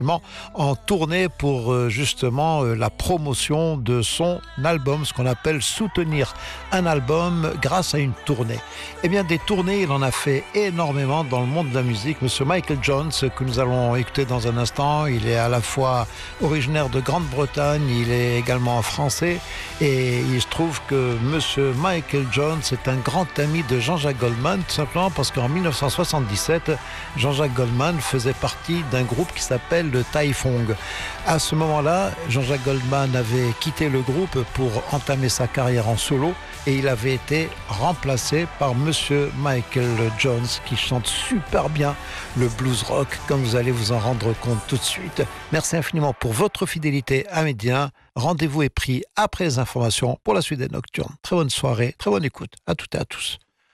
en tournée pour justement la promotion de son album, ce qu'on appelle soutenir un album grâce à une tournée. Eh bien, des tournées, il en a fait énormément dans le monde de la musique. Monsieur Michael Jones, que nous allons écouter dans un instant, il est à la fois originaire de Grande-Bretagne, il est également français, et il se trouve que Monsieur Michael Jones est un grand ami de Jean-Jacques Goldman, tout simplement parce qu'en 1977, Jean-Jacques Goldman faisait partie d'un groupe qui s'appelle le Taifong. À ce moment-là, Jean-Jacques Goldman avait quitté le groupe pour entamer sa carrière en solo et il avait été remplacé par Monsieur Michael Jones qui chante super bien le blues rock, comme vous allez vous en rendre compte tout de suite. Merci infiniment pour votre fidélité à Média. Rendez-vous est pris après les informations pour la suite des Nocturnes. Très bonne soirée, très bonne écoute à toutes et à tous.